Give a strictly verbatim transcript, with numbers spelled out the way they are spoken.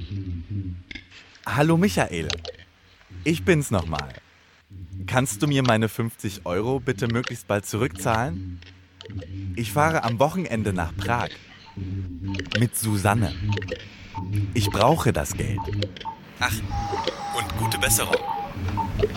Hallo Michael, ich bin's nochmal. Kannst du mir meine fünfzig Euro bitte möglichst bald zurückzahlen? Ich fahre am Wochenende nach Prag. Mit Susanne. Ich brauche das Geld. Ach, und gute Besserung.